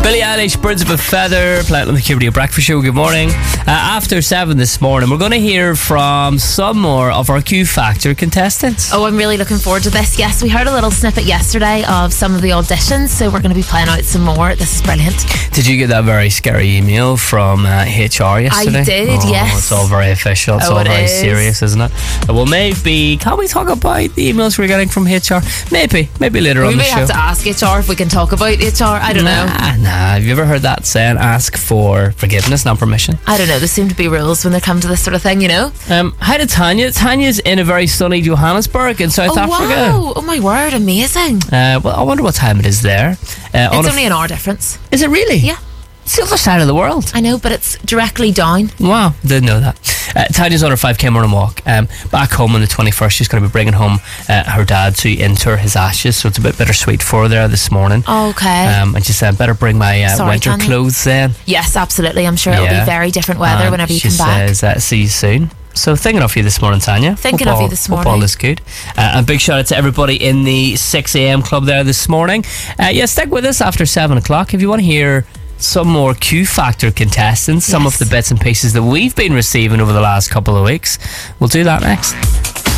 Billie Eilish, Birds of a Feather, playing on the Q Radio Breakfast Show. Good morning. After 7 this morning, we're going to hear from some more of our Q Factor contestants. Oh, I'm really looking forward to this. Yes, we heard a little snippet yesterday of some of the auditions, so we're going to be playing out some more. This is brilliant. Did you get that very scary email from HR yesterday? I did, yes. It's all very official. It's all very serious, isn't it? Well, maybe, can we talk about the emails we're getting from HR? Maybe later on the show. We may have to ask HR if we can talk about HR. I don't know. Nah. Have you ever heard that saying? Ask for forgiveness, not permission. I don't know. There seem to be rules when they come to this sort of thing, you know. Hi to Tanya. Tanya's in a very sunny Johannesburg in South Africa. Wow. Oh my word, amazing. Well, I wonder what time it is there. It's only an hour difference. Is it really? Yeah. It's the other side of the world. I know, but it's directly down. Wow, didn't know that. Tanya's on her 5k morning walk. Back home on the 21st, she's going to be bringing home her dad to inter his ashes, so it's a bit bittersweet for her there this morning. Okay. And she said, better bring my winter Tanya. clothes then. Yes, absolutely. I'm sure it'll be very different weather whenever you come back. She says, see you soon. So thinking of you this morning, Tanya. Thinking of you this morning. Hope all is good. And big shout out to everybody in the 6am club there this morning. Stick with us after 7 o'clock if you want to hear some more Q Factor contestants, some of the bits and pieces that we've been receiving over the last couple of weeks. We'll do that next.